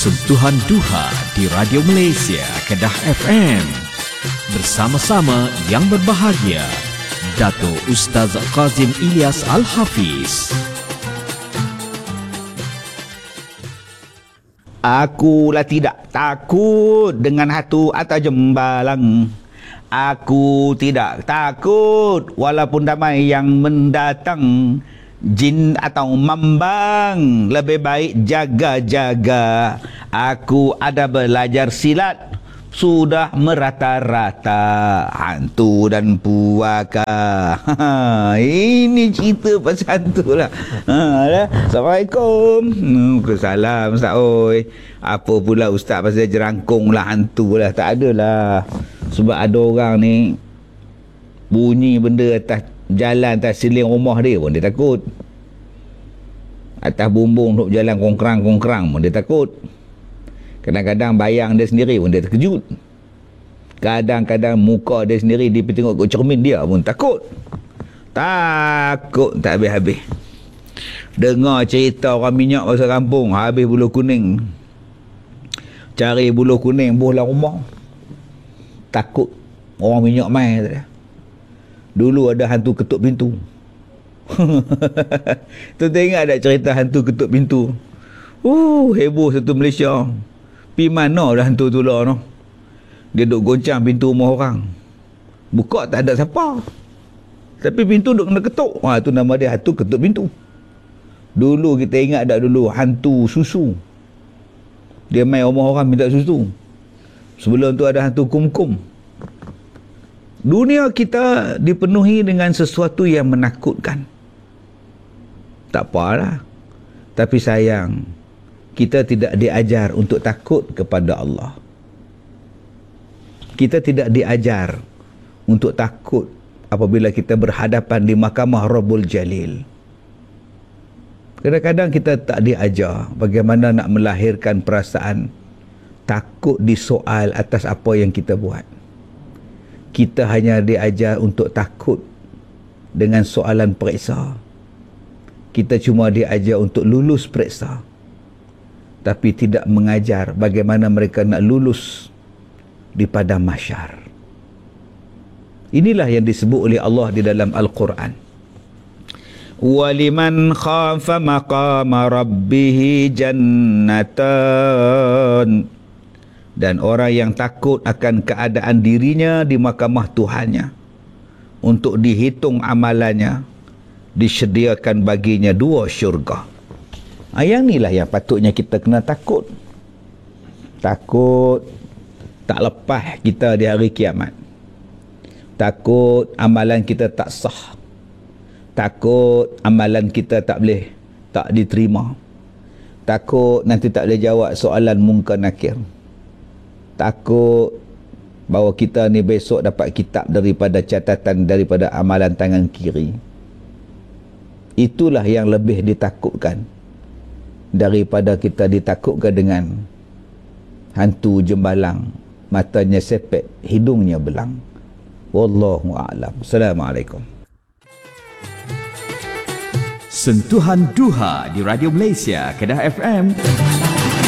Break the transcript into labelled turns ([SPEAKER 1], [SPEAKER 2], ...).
[SPEAKER 1] Sentuhan Duha di Radio Malaysia Kedah FM. Bersama-sama yang berbahagia, Dato' Ustaz Kazim Ilyas Al-Hafiz.
[SPEAKER 2] Akulah tidak takut dengan hatu atau jembalang. Aku tidak takut walaupun damai yang mendatang. Jin atau mambang, lebih baik jaga-jaga. Aku ada belajar silat, sudah merata-rata. Hantu dan puaka. Ini cerita pasal hantu lah. Assalamualaikum. Salam Ustaz. Oi, apa pula Ustaz pasal jerangkung lah, hantu lah? Tak adalah. Sebab ada orang ni bunyi benda atas jalan, atas siling rumah dia pun dia takut. Atas bumbung duk jalan kongkrang-kongkrang pun dia takut. Kadang-kadang bayang dia sendiri pun dia terkejut. Kadang-kadang muka dia sendiri dia pergi tengok kat cermin dia pun takut. Takut tak habis-habis. Dengar cerita orang minyak pasal kampung, habis buluh kuning. Cari buluh kuning bola rumah. Takut orang minyak mai tak. Dulu ada hantu ketuk pintu. Tuan ingat ada cerita hantu ketuk pintu? Heboh satu Malaysia. Pi mana dah hantu tu lah no? Dia duk goncang pintu rumah orang. Buka tak ada siapa. Tapi pintu duk kena ketuk. Tu nama dia hantu ketuk pintu. Dulu kita ingat tak dulu hantu susu. Dia main rumah orang minta susu. Sebelum tu ada hantu kum-kum. Dunia kita dipenuhi dengan sesuatu yang menakutkan. Tak apalah. Tapi sayang, kita tidak diajar untuk takut kepada Allah. Kita tidak diajar untuk takut apabila kita berhadapan di mahkamah Rabbul Jalil. Kadang-kadang kita tak diajar bagaimana nak melahirkan perasaan takut disoal atas apa yang kita buat. Kita hanya diajar untuk takut dengan soalan periksa. Kita cuma diajar untuk lulus periksa. Tapi tidak mengajar bagaimana mereka nak lulus di padang mahsyar. Inilah yang disebut oleh Allah di dalam Al-Quran. وَلِمَنْ خَافَ مَقَامَ رَبِّهِ جَنَّتَانِ. Dan orang yang takut akan keadaan dirinya di mahkamah Tuhannya, untuk dihitung amalannya, disediakan baginya 2 syurga. Yang inilah yang patutnya kita kena takut. Takut tak lepas kita di hari kiamat. Takut amalan kita tak sah. Takut amalan kita tak diterima. Takut nanti tak boleh jawab soalan munkar nakir. Takut bahawa kita ni besok dapat kitab daripada catatan daripada amalan tangan kiri. Itulah yang lebih ditakutkan daripada kita ditakutkan dengan hantu jembalang, matanya sepet, hidungnya belang. Wallahu a'lam. Assalamualaikum.
[SPEAKER 1] Sentuhan Duha di Radio Malaysia Kedah FM.